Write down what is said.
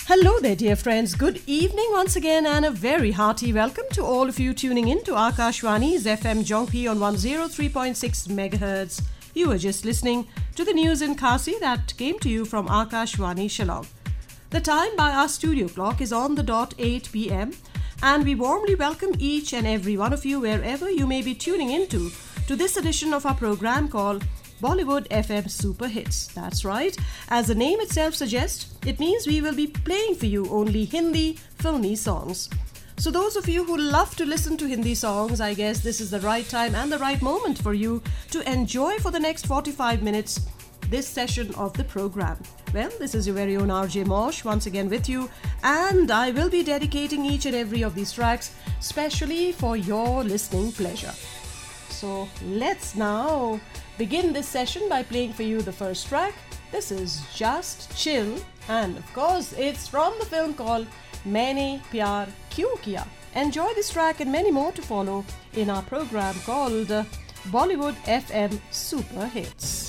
Hello there, dear friends. Good evening once again, and a very hearty welcome to all of you tuning in to Akashwani's FM Jongpi on 103.6 MHz. You were just listening to the news in Khasi that came to you from Akashwani Shillong. The time by our studio clock is on the dot 8 p.m. and we warmly welcome each and every one of you wherever you may be tuning into to this edition of our program called Bollywood FM Super Hits. That's right. As the name itself suggests, it means we will be playing for you only Hindi filmy songs. So those of you who love to listen to Hindi songs, I guess this is the right time and the right moment for you to enjoy for the next 45 minutes this session of the program. Well, this is your very own RJ Mosh once again with you, and I will be dedicating each and every of these tracks specially for your listening pleasure. So let's now begin this session by playing for you the first track. This is Just Chill, and of course it's from the film called Maine Pyar Kyun Kiya. Enjoy this track and many more to follow in our program called Bollywood FM Super Hits.